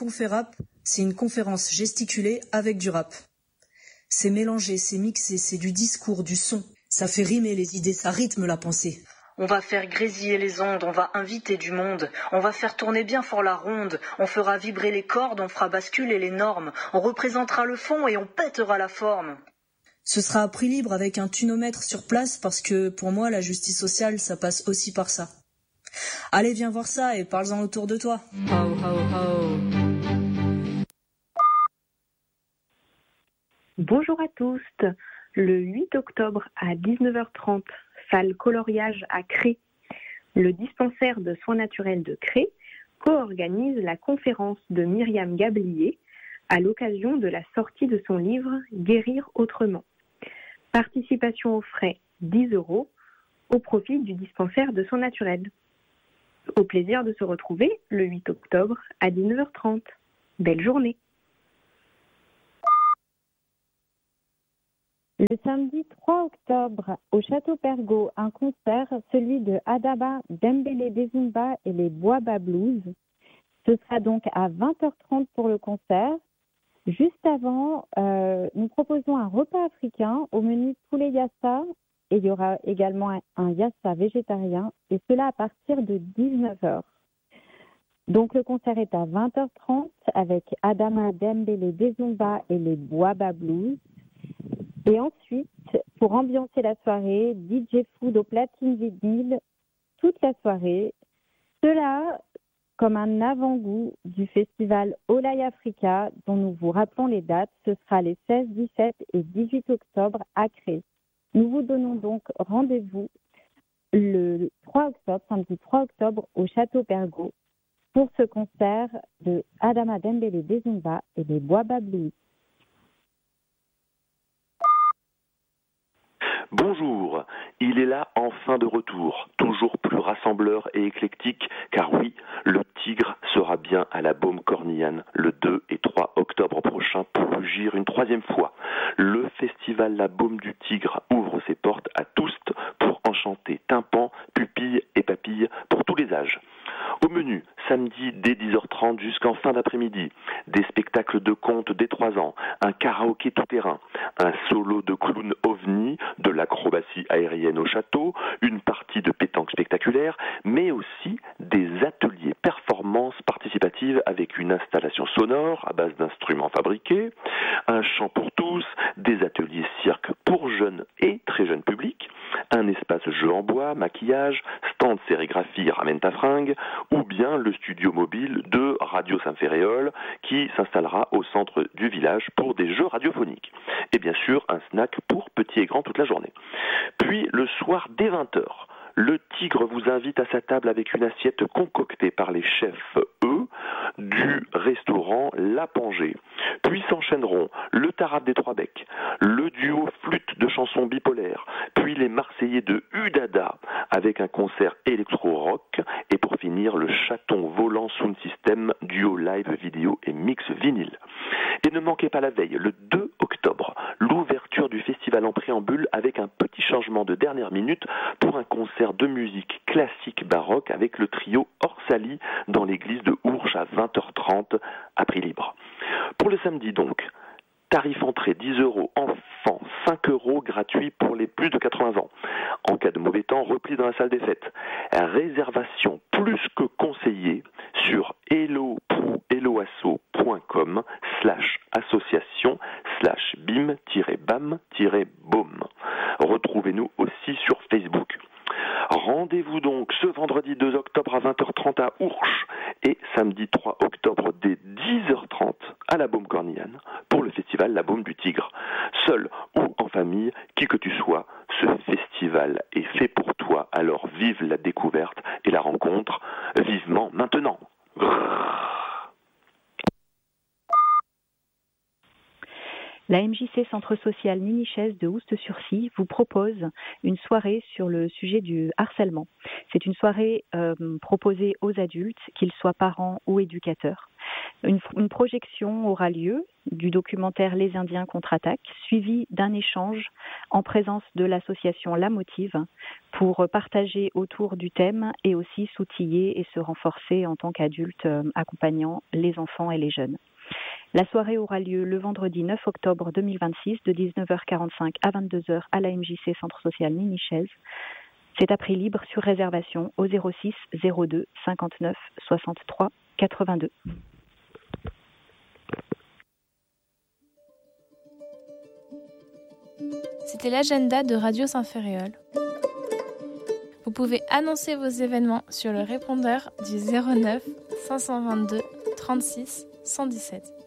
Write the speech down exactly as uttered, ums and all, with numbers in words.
Conférap, c'est une conférence gesticulée avec du rap. C'est mélangé, c'est mixé, c'est du discours, du son. Ça fait rimer les idées, ça rythme la pensée. On va faire grésiller les ondes, on va inviter du monde, on va faire tourner bien fort la ronde, on fera vibrer les cordes, on fera basculer les normes, on représentera le fond et on pètera la forme. Ce sera à prix libre avec un tunomètre sur place parce que pour moi la justice sociale ça passe aussi par ça. Allez viens voir ça et parle-en autour de toi. Ho ho ho. Bonjour à tous. Le huit octobre à dix-neuf heures trente, salle coloriage à Cré. Le dispensaire de soins naturels de Cré co-organise la conférence de Myriam Gablier à l'occasion de la sortie de son livre Guérir autrement. Participation aux frais dix euros au profit du dispensaire de soins naturels. Au plaisir de se retrouver le huit octobre à dix-neuf heures trente. Belle journée. Le samedi trois octobre, au Château Pergaud, un concert, celui de Adama Dembélé Dezumba et les Boaba Blues. Ce sera donc à vingt heures trente pour le concert. Juste avant, euh, nous proposons un repas africain au menu poulet yassa et il y aura également un, un yassa végétarien et cela à partir de dix-neuf heures. Donc le concert est à vingt heures trente avec Adama Dembélé Dezumba et les Boaba Blues. Et ensuite, pour ambiancer la soirée, D J Food au platine vinyle toute la soirée. Cela comme un avant-goût du festival Olay Africa dont nous vous rappelons les dates. Ce sera les seize, dix-sept et dix-huit octobre à Cré. Nous vous donnons donc rendez-vous le trois octobre, samedi trois octobre au Château Pergaud pour ce concert de Adama Dembélé Dezumba et les Boaba Blues. Bonjour, il est là enfin de retour, toujours plus rassembleur et éclectique, car oui, le Tigre sera bien à la Baume Cornillane le deux et trois octobre prochain pour rugir une troisième fois. Le festival La Baume du Tigre ouvre ses portes à tous pour enchanter tympans, pupilles et papilles pour tous les âges. Au menu, samedi dès dix heures trente jusqu'en fin d'après-midi, des spectacles de contes dès trois ans, un karaoké tout-terrain, un solo de clown ovni, de l'acrobatie aérienne au château, une partie de pétanque spectaculaire, mais aussi des ateliers performances participatives avec une installation sonore à base d'instruments fabriqués, un chant pour tous, des ateliers cirque pour jeunes et très jeunes publics, un espace jeu en bois, maquillage, stand sérigraphie ramène ta fringue, ou bien le studio mobile de Radio Saint-Ferréol qui s'installera au centre du village pour des jeux radiophoniques. Et bien sûr, un snack pour petits et grands toute la journée. Puis, le soir dès vingt heures, le Tigre vous invite à sa table avec une assiette concoctée par les chefs, eux, du restaurant La Pangée. Puis s'enchaîneront le Tarab des Trois Becs, le duo flûte de chansons bipolaires, puis les Marseillais de Udada avec un concert électro-rock et pour finir le Chaton Volant Sound System, duo live vidéo et mix vinyle. Et ne manquez pas la veille, le deux octobre, l'ouverture du festival en préambule avec un petit changement de dernière minute pour un concert de musique classique baroque avec le trio Orsali dans l'église de Ourche à vingt heures trente à prix libre. Pour le samedi donc, tarif entrée dix euros, enfants cinq euros gratuit pour les plus de quatre-vingts ans. En cas de mauvais temps, repli dans la salle des fêtes. Réservation plus que conseillée sur helloasso.com slash association slash bim-bam-baume. Retrouvez-nous aussi sur Facebook. Rendez-vous donc ce vendredi deux octobre à vingt heures trente à Ourche et samedi trois octobre dès dix heures trente à la Baume Cornillane pour le festival La Baume du Tigre. Seul ou en famille, qui que tu sois, ce festival est fait pour toi, alors vive la découverte et la rencontre vivement maintenant. La M J C Centre Social Minichès de Oust-sur-Scie vous propose une soirée sur le sujet du harcèlement. C'est une soirée euh, proposée aux adultes, qu'ils soient parents ou éducateurs. Une, une projection aura lieu du documentaire Les Indiens contre-attaque, suivi d'un échange en présence de l'association La Motive pour partager autour du thème et aussi s'outiller et se renforcer en tant qu'adultes accompagnant les enfants et les jeunes. La soirée aura lieu le vendredi neuf octobre deux mille vingt-six de dix-neuf heures quarante-cinq à vingt-deux heures à la M J C Centre Social Minichaise. C'est à prix libre sur réservation au zéro six zéro deux cinquante-neuf soixante-trois quatre-vingt-deux. C'était l'agenda de Radio Saint-Ferréol. Vous pouvez annoncer vos événements sur le répondeur du zéro neuf cinq cent vingt-deux trente-six cent dix-sept.